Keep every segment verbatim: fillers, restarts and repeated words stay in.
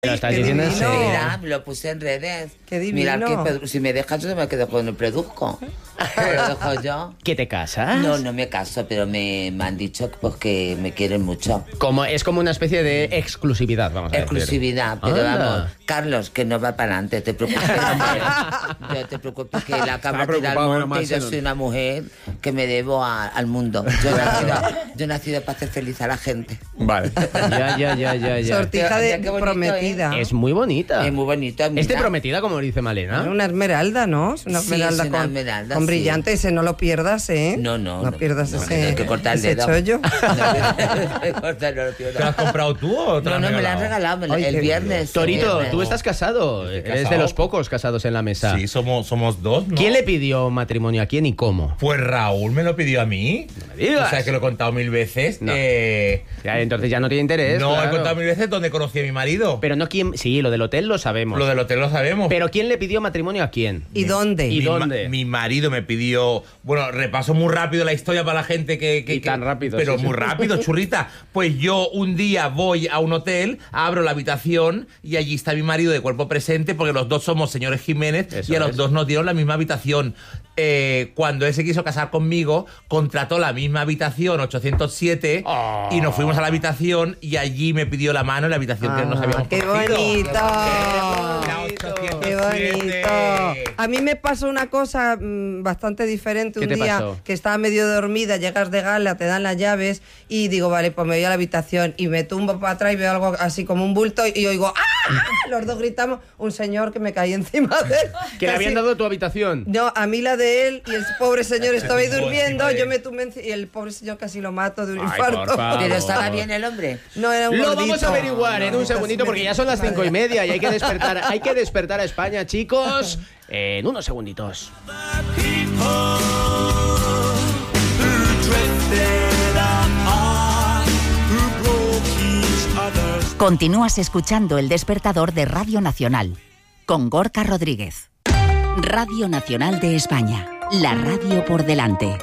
Lo estás diciendo en serio. Mira, lo puse en redes. Qué divino. Mira, que si me dejas yo me quedo con el produzco. Lo dejo yo. ¿Que te casas? No, no me caso, pero me, me han dicho pues, que me quieren mucho. Como, es como una especie de exclusividad, vamos a decir. Exclusividad, pero Anda. vamos, Carlos, que no va para adelante, te preocupes. Yo te preocupes que la cabra tira al monte y yo soy una mujer que me debo a, al mundo. Yo he, nacido, yo he nacido para hacer feliz a la gente. Vale. Ya, ya, ya, ya, ya. Sortija de Qué bonito, prometida. Es muy bonita. Es muy bonito. Mira. ¿Es de prometida, como dice Malena? Una esmeralda, ¿no? Es una Sí, esmeralda, es una con, esmeralda, con sí. brillante. Ese no lo pierdas, ¿eh? No, no. No, no pierdas no, ese, hay que cortar el ese dedo. chollo. No, ¿Te lo has comprado tú o te No, lo no, han me la han regalado? regalado me la- Ay, el qué viernes. Torito, el viernes. tú estás casado. Estoy Eres de casado. los pocos casados en la mesa. Sí, somos, somos dos, ¿no? ¿Quién le pidió matrimonio a quién y cómo? Pues Raúl me lo pidió a mí. No me digas. O sea, que lo he contado mil veces. No. Eh, Ya, entonces ya no tiene interés. no, claro. he contado mil veces donde conocí a mi marido. Pero no quién. Sí, lo del hotel lo sabemos. Lo del hotel lo sabemos. Pero ¿quién le pidió matrimonio a quién? ¿Y dónde? ¿Y mi, dónde? ma- mi marido me pidió... Bueno, repaso muy rápido la historia para la gente que... que Y que- tan rápido, Pero sí, sí. muy rápido, churrita. Pues yo un día voy a un hotel, abro la habitación y allí está mi marido de cuerpo presente porque los dos somos señores Jiménez Eso y a los es. dos nos dieron la misma habitación. Eh, cuando él se quiso casar conmigo, contrató la misma habitación, ochocientos siete, Oh. y nos fuimos a la habitación y allí me pidió la mano en la habitación que nos Ah, habíamos ¡Qué conocido. bonito! La ¡Qué bonito! A mí me pasó una cosa mmm, bastante diferente ¿Qué un te día pasó? que estaba medio dormida, llegas de gala, te dan las llaves y digo, vale, pues me voy a la habitación y me tumbo para atrás y veo algo así como un bulto y oigo ¡ah! Los dos gritamos, un señor que me caí encima de él. ¿Que le Casi- habían dado tu habitación? No, a mí la de él y el pobre señor estaba ahí Estuvo durmiendo, encima de yo él. me tumbé enci- y el pobre señor casi lo mato de un Ay, infarto. por favor. Pero estaba bien el hombre. No, era un Lo gordito. vamos a averiguar en un No, segundito porque ya son las cinco y media y hay que despertar, hay que despertar a España, chicos, en unos segunditos. Continúas escuchando El Despertador de Radio Nacional con Gorka Rodríguez. Radio Nacional de España, la radio por delante.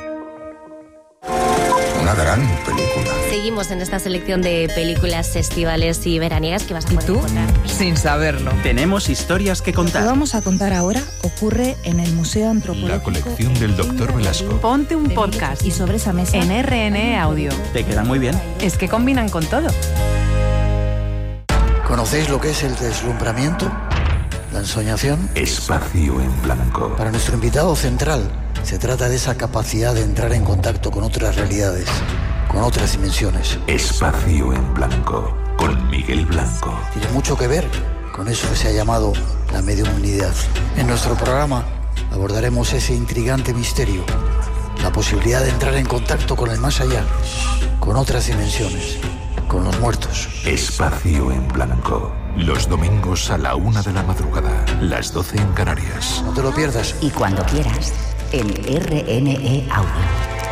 Una gran película. Seguimos en esta selección de películas estivales y veraniegas que vas a poder encontrar. Sin saberlo. Tenemos historias que Lo que contar. vamos a contar ahora ocurre en el Museo Antropológico. La colección del doctor Velasco. Ponte un podcast Y sobre esa mesa en R N E Audio. Te quedan muy bien. Es que combinan con todo. ¿Conocéis lo que es el deslumbramiento? ¿La ensoñación? Espacio en blanco. Para nuestro invitado central, se trata de esa capacidad de entrar en contacto con otras realidades, con otras dimensiones. Espacio en blanco. Con Miguel Blanco. Tiene mucho que ver con eso que se ha llamado la mediunidad. En nuestro programa abordaremos ese intrigante misterio, la posibilidad de entrar en contacto con el más allá, con otras dimensiones, con los muertos. Espacio en blanco. Los domingos a la una de la madrugada. Las doce en Canarias. No te lo pierdas. Y cuando quieras, en R N E Audio.